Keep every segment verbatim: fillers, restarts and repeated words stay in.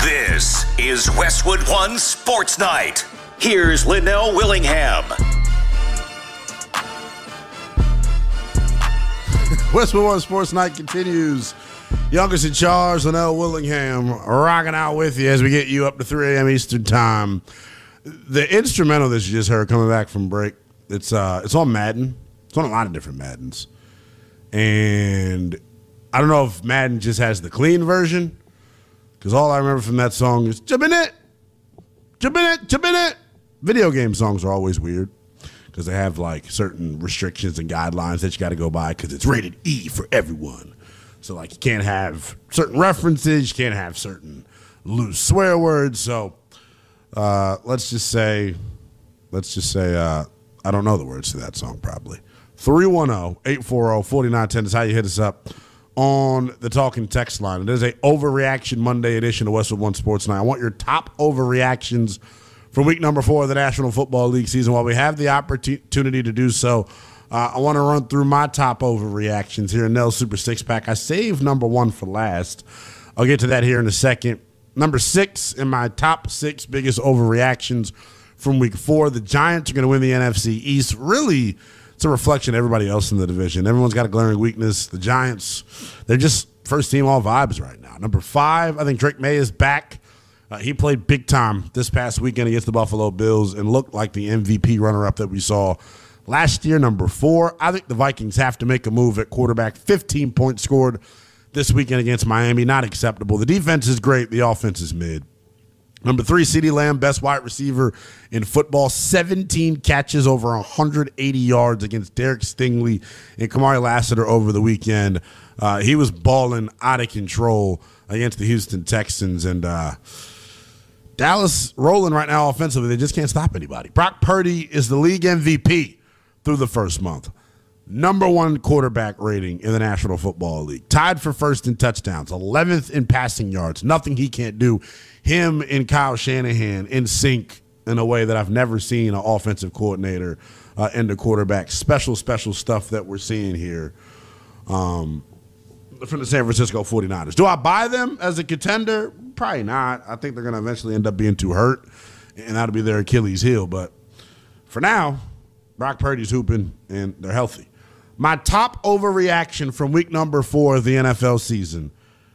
This is Westwood One Sports Night. Here's Linnell Willingham. Westwood One Sports Night continues. Youngest in charge, Linnell Willingham, rocking out with you as we get you up to three a.m. Eastern Time. The instrumental that you just heard coming back from break, it's uh, it's on Madden. It's on a lot of different Maddens. And I don't know if Madden just has the clean version, because all I remember from that song is Jabin' it, Jabin' it, Jabin' it. Video game songs are always weird because they have like certain restrictions and guidelines that you got to go by because it's rated E for everyone. So like you can't have certain references, you can't have certain loose swear words. So uh, let's just say, let's just say uh, I don't know the words to that song probably. three one zero, eight four zero, four nine one zero is how you hit us up on the talking text line. It is a Overreaction Monday edition of Westwood One Sports Night. I want your top overreactions for week number four of the National Football League season. While we have the opportunity to do so, uh, I want to run through my top overreactions here in Nell's Super Six Pack. I saved number one for last. I'll get to that here in a second. Number six in my top six biggest overreactions from week four. The Giants are going to win the N F C East. Really, it's a reflection of everybody else in the division. Everyone's got a glaring weakness. The Giants, they're just first team all vibes right now. Number five, I think Drake May is back. Uh, he played big time this past weekend against the Buffalo Bills and looked like the M V P runner-up that we saw last year. Number four, I think the Vikings have to make a move at quarterback. fifteen points scored this weekend against Miami. Not acceptable. The defense is great. The offense is mid. Number three, CeeDee Lamb, best wide receiver in football. seventeen catches over one hundred eighty yards against Derek Stingley and Kamari Lassiter over the weekend. Uh, he was balling out of control against the Houston Texans. And uh, Dallas rolling right now offensively. They just can't stop anybody. Brock Purdy is the league M V P through the first month. Number one quarterback rating in the National Football League. Tied for first in touchdowns. eleventh in passing yards. Nothing he can't do. Him and Kyle Shanahan in sync in a way that I've never seen an offensive coordinator uh, and the quarterback. Special, special stuff that we're seeing here um, from the San Francisco forty-niners. Do I buy them as a contender? Probably not. I think they're going to eventually end up being too hurt, and that'll be their Achilles heel. But for now, Brock Purdy's hooping, and they're healthy. My top overreaction from week number four of the N F L season.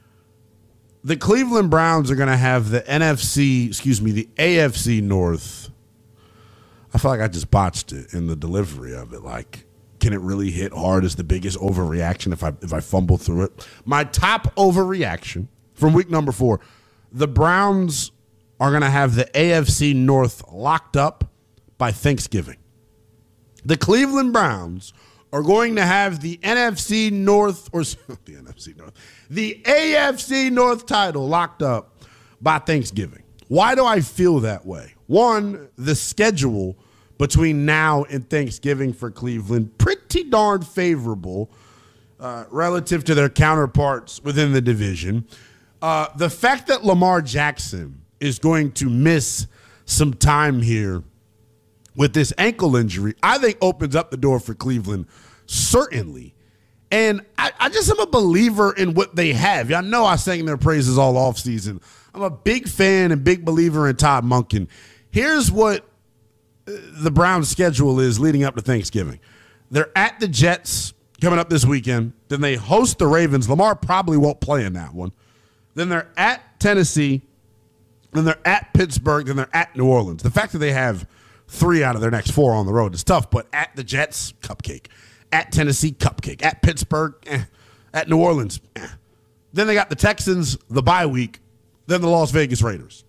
The Cleveland Browns are going to have the N F C, excuse me, the A F C North. I feel like I just botched it in the delivery of it. Like, can it really hit hard as the biggest overreaction if I if I fumble through it? My top overreaction from week number four. The Browns are going to have the A F C North locked up by Thanksgiving. The Cleveland Browns are going to have the N F C North, or the N F C North, the A F C North title locked up by Thanksgiving. Why do I feel that way? One, the schedule between now and Thanksgiving for Cleveland, pretty darn favorable uh, relative to their counterparts within the division. Uh, the fact that Lamar Jackson is going to miss some time here with this ankle injury, I think opens up the door for Cleveland, certainly. And I, I just am a believer in what they have. Y'all know I sang their praises all offseason. I'm a big fan and big believer in Todd Monken. Here's what the Browns' schedule is leading up to Thanksgiving. They're at the Jets coming up this weekend. Then they host the Ravens. Lamar probably won't play in that one. Then they're at Tennessee. Then they're at Pittsburgh. Then they're at New Orleans. The fact that they have three out of their next four on the road is tough, but at the Jets, cupcake. At Tennessee, cupcake. At Pittsburgh, eh. At New Orleans, eh. Then they got the Texans, the bye week, then the Las Vegas Raiders.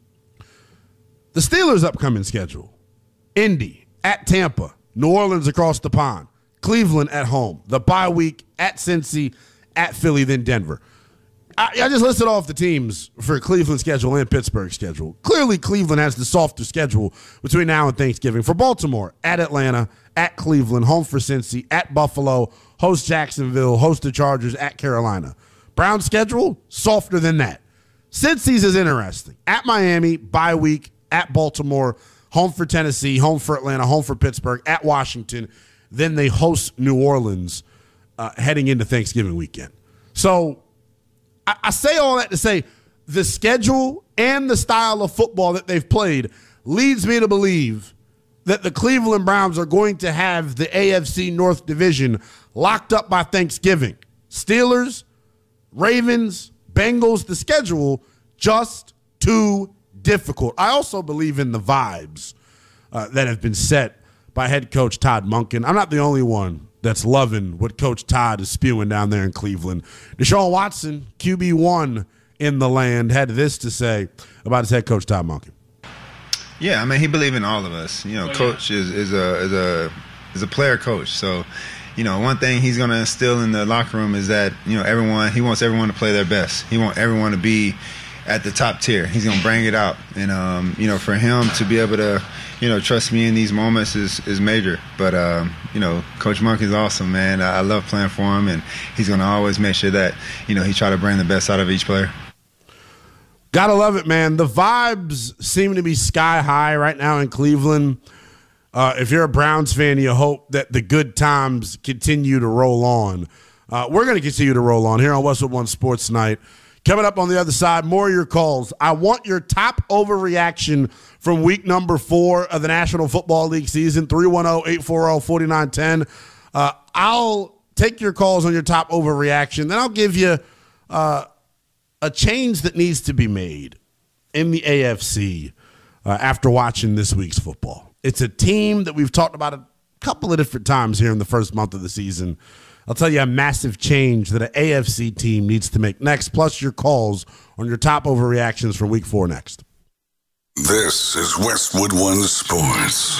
The Steelers' upcoming schedule: Indy, at Tampa, New Orleans across the pond, Cleveland at home, the bye week, at Cincy, at Philly, then Denver. I, I just listed off the teams for Cleveland's schedule and Pittsburgh's schedule. Clearly, Cleveland has the softer schedule between now and Thanksgiving. For Baltimore, at Atlanta, at Cleveland, home for Cincy, at Buffalo, host Jacksonville, host the Chargers, at Carolina. Browns' schedule, softer than that. Cincy's is interesting. At Miami, bye week, at Baltimore, home for Tennessee, home for Atlanta, home for Pittsburgh, at Washington. Then they host New Orleans uh, heading into Thanksgiving weekend. So I, I say all that to say the schedule and the style of football that they've played leads me to believe that the Cleveland Browns are going to have the A F C North Division locked up by Thanksgiving. Steelers, Ravens, Bengals, the schedule just too difficult. I also believe in the vibes uh, that have been set by head coach Todd Monken. I'm not the only one that's loving what Coach Todd is spewing down there in Cleveland. Deshaun Watson, Q B one in the land, had this to say about his head coach Todd Monken. Yeah, I mean, he believes in all of us. You know, oh, coach yeah. is, is a is a is a player coach. So, you know, one thing he's going to instill in the locker room is that, you know, everyone, he wants everyone to play their best. He wants everyone to be at the top tier. He's going to bring it out. And, um, you know, for him to be able to, you know, trust me in these moments is, is major. But, um, you know, Coach Monkey's awesome, man. I, I love playing for him, and he's going to always make sure that, you know, he try to bring the best out of each player. Gotta love it, man. The vibes seem to be sky high right now in Cleveland. Uh, if you're a Browns fan, you hope that the good times continue to roll on. Uh, we're going to continue to roll on here on Westwood One Sports Night. Coming up on the other side, more of your calls. I want your top overreaction from week number four of the National Football League season, three one zero, eight four zero, four nine one zero. Uh, I'll take your calls on your top overreaction. Then I'll give you uh, a change that needs to be made in the A F C uh, after watching this week's football. It's a team that we've talked about a couple of different times here in the first month of the season. I'll tell you a massive change that an A F C team needs to make next, plus your calls on your top overreactions from week four next. This is Westwood One Sports.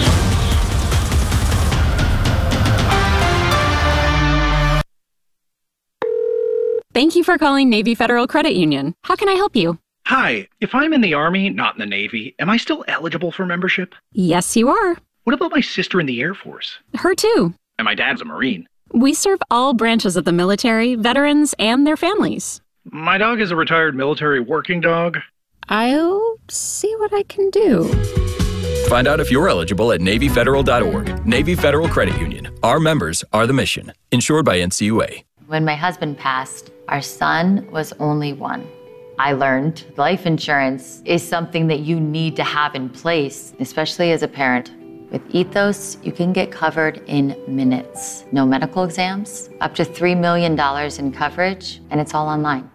Thank you for calling Navy Federal Credit Union. How can I help you? Hi, if I'm in the Army, not in the Navy, am I still eligible for membership? Yes, you are. What about my sister in the Air Force? Her too. And my dad's a Marine. We serve all branches of the military, veterans, and their families. My dog is a retired military working dog. I'll see what I can do. Find out if you're eligible at Navy Federal dot org. Navy Federal Credit Union. Our members are the mission. Insured by N C U A. When my husband passed, our son was only one. I learned life insurance is something that you need to have in place, especially as a parent. With Ethos, you can get covered in minutes. No medical exams, up to three million dollars in coverage, and it's all online.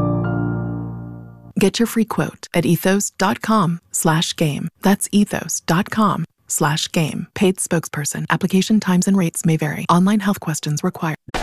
Get your free quote at ethos.com slash game. That's ethos.com slash game. Paid spokesperson. Application times and rates may vary. Online health questions required.